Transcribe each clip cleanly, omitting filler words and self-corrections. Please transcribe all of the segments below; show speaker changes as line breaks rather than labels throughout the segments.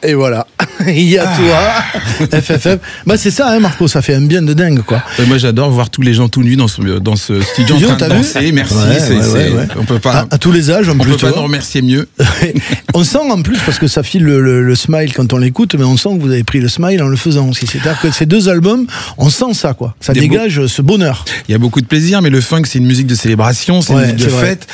Et voilà, il y a toi, FFF. Bah c'est ça, hein, Marco, ça fait un bien de dingue, quoi.
Moi, j'adore voir tous les gens tout nus dans ce studio en train de danser. Merci.
Ouais.
On peut pas.
À tous les âges, en plus.
On peut pas nous remercier mieux.
On sent en plus, parce que ça file le smile quand on l'écoute, mais on sent que vous avez pris le smile en le faisant aussi. C'est-à-dire que ces deux albums, on sent ça, quoi. Ça dégage ce bonheur.
Il y a beaucoup de plaisir, mais le funk, c'est une musique de célébration, c'est une musique de fête.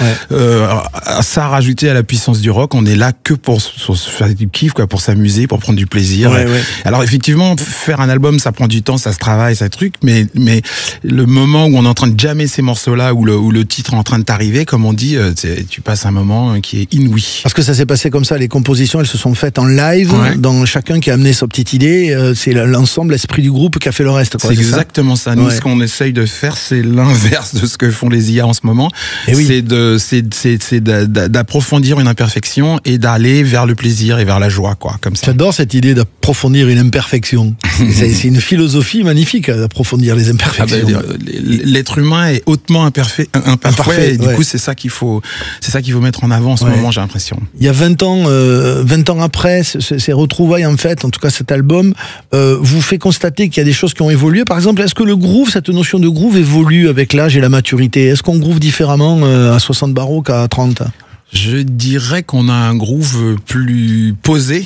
Ça a rajouté à la puissance du rock. On est là que pour se faire du kiff, quoi, pour s'amuser, pour prendre du plaisir. Alors effectivement, faire un album, ça prend du temps, ça se travaille, ça truc, mais le moment où on est en train de jammer ces morceaux-là, où le titre est en train de t'arriver, comme on dit, tu passes un moment qui est inouï.
Parce que ça s'est passé comme ça, les compositions, elles se sont faites en live, dans chacun qui a amené sa petite idée, c'est l'ensemble, l'esprit du groupe qui a fait le reste, quoi.
C'est exactement ça. Nous, ce qu'on essaye de faire, c'est l'inverse de ce que font les IA en ce moment. C'est d'approfondir une imperfection et d'aller vers le plaisir et vers la joie, quoi, comme ça.
J'adore cette idée d'approfondir une imperfection. C'est une philosophie magnifique, d'approfondir les imperfections.
L'être humain est hautement imparfait, et du coup, c'est ça qu'il faut mettre en avant en ce moment, j'ai l'impression.
Il y a 20 ans après ces retrouvailles, en fait, en tout cas cet album, vous fait constater qu'il y a des choses qui ont évolué. Par exemple, est-ce que le groove, cette notion de groove évolue avec l'âge et la maturité? Est-ce qu'on groove différemment à 60 barreaux qu'à 30?
Je dirais qu'on a un groove plus posé,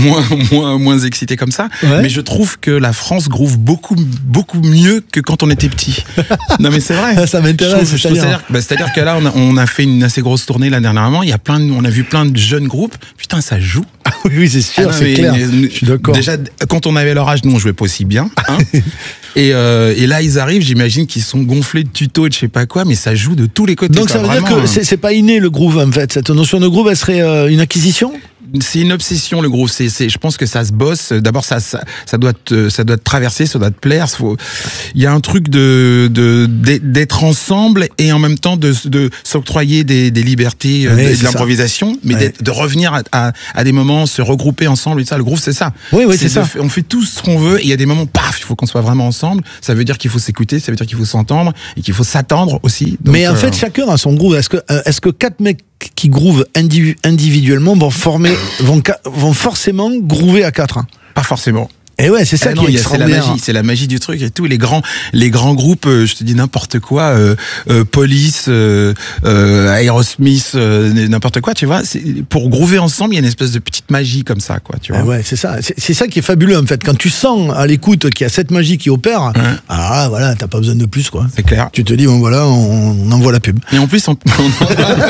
moins excité comme ça. Mais je trouve que la France groove beaucoup mieux que quand on était petit. Non mais c'est vrai.
Ça m'intéresse.
C'est-à-dire que là, on a fait une assez grosse tournée là dernièrement. On a vu plein de jeunes groupes. Putain, ça joue.
Oui, c'est sûr, c'est clair. Je suis d'accord.
Déjà, quand on avait leur âge, nous on jouait pas aussi bien. Hein. Et là, ils arrivent, j'imagine qu'ils sont gonflés de tutos et de je sais pas quoi, mais ça joue de tous les côtés.
Donc ça veut dire que c'est pas inné le groove, en fait. Cette notion de groove, elle serait une acquisition?
C'est une obsession, le groove. Je pense que ça se bosse. D'abord, ça doit te traverser, ça doit te plaire. Il y a un truc d'être ensemble et en même temps de s'octroyer des libertés, de l'improvisation, mais de revenir à des moments, se regrouper ensemble et ça. Le groove, c'est ça.
Oui, c'est ça.
On fait tout ce qu'on veut et il y a des moments, paf, il faut qu'on soit vraiment ensemble. Ça veut dire qu'il faut s'écouter, ça veut dire qu'il faut s'entendre et qu'il faut s'attendre aussi. Donc,
mais en fait, chacun a son groove. Est-ce que 4 mecs qui groovent individuellement vont forcément groover à 4?
Pas forcément.
Et ouais, c'est ça qui est extraordinaire.
C'est la magie du truc et tout. Les grands groupes, je te dis n'importe quoi, Police, Aerosmith, n'importe quoi, tu vois. Pour groover ensemble, il y a une espèce de petite magie comme ça, quoi, tu vois.
Ouais, c'est ça. C'est ça qui est fabuleux, en fait. Quand tu sens à l'écoute qu'il y a cette magie qui opère, voilà, t'as pas besoin de plus, quoi.
C'est clair.
Tu te dis, bon voilà, on envoie la pub.
Et en plus,